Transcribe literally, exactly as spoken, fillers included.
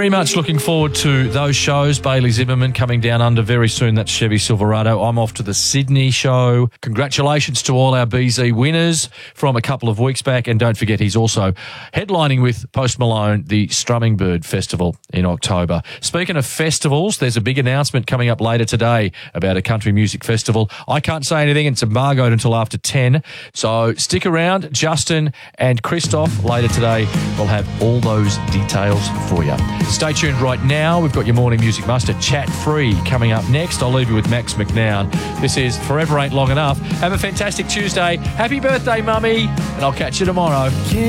very much looking forward to those shows. Bailey Zimmerman coming down under very soon. That's Chevy Silverado. I'm off to the Sydney show. Congratulations to all our B Z winners from a couple of weeks back. And don't forget, he's also headlining with Post Malone the Strumming Bird Festival in October. Speaking of festivals, there's a big announcement coming up later today about a country music festival. I can't say anything. It's embargoed until after ten. So stick around. Justin and Christoph later today will have all those details for you. Stay tuned right now. We've got your morning music muster chat free coming up next. I'll leave you with Max McNown. This is Forever Ain't Long Enough. Have a fantastic Tuesday. Happy birthday, Mummy. And I'll catch you tomorrow.